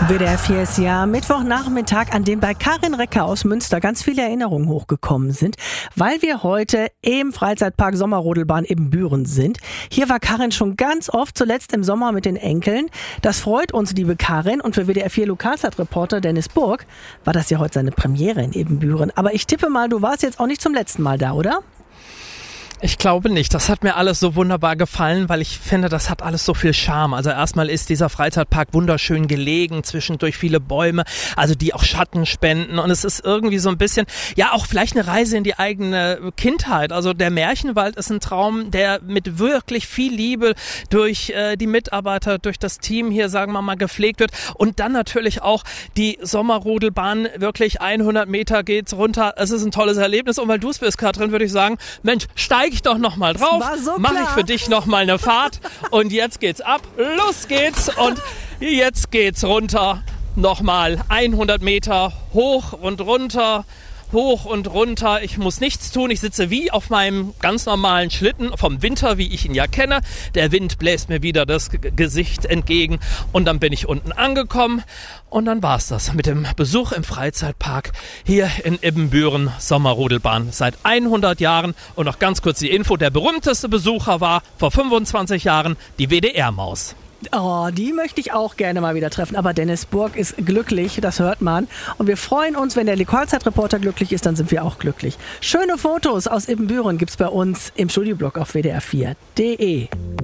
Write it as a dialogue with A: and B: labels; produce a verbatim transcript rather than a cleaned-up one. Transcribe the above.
A: W D R vier ist ja Mittwochnachmittag, an dem bei Karin Recker aus Münster ganz viele Erinnerungen hochgekommen sind, weil wir heute im Freizeitpark Sommerrodelbahn Ibbenbüren sind. Hier war Karin schon ganz oft, zuletzt im Sommer mit den Enkeln. Das freut uns, liebe Karin. Und für W D R vier Lokalzeitreporter Dennis Burg war das ja heute seine Premiere in Ibbenbüren. Aber ich tippe mal, du warst jetzt auch nicht zum letzten Mal da, oder?
B: Ich glaube nicht. Das hat mir alles so wunderbar gefallen, weil ich finde, das hat alles so viel Charme. Also erstmal ist dieser Freizeitpark wunderschön gelegen, zwischendurch viele Bäume, also die auch Schatten spenden. Und es ist irgendwie so ein bisschen, ja auch vielleicht eine Reise in die eigene Kindheit. Also der Märchenwald ist ein Traum, der mit wirklich viel Liebe durch äh, die Mitarbeiter, durch das Team hier, sagen wir mal, gepflegt wird. Und dann natürlich auch die Sommerrodelbahn, wirklich hundert Meter geht's runter. Es ist ein tolles Erlebnis. Und weil du es bist, Katrin, würde ich sagen, Mensch, steig ich doch noch mal drauf,
A: so
B: mache ich für dich noch mal eine Fahrt und jetzt geht's ab, los geht's und jetzt geht's runter, noch mal hundert Meter hoch und runter, hoch und runter. Ich muss nichts tun. Ich sitze wie auf meinem ganz normalen Schlitten vom Winter, wie ich ihn ja kenne. Der Wind bläst mir wieder das G- Gesicht entgegen und dann bin ich unten angekommen und dann war's das mit dem Besuch im Freizeitpark hier in Ibbenbüren Sommerrodelbahn seit hundert Jahren. Und noch ganz kurz die Info, der berühmteste Besucher war vor fünfundzwanzig Jahren die W D R-Maus.
A: Oh, die möchte ich auch gerne mal wieder treffen. Aber Dennis Burg ist glücklich, das hört man. Und wir freuen uns, wenn der Lokalzeitreporter glücklich ist, dann sind wir auch glücklich. Schöne Fotos aus Ibbenbüren gibt's bei uns im Studioblog auf W D R vier punkt de.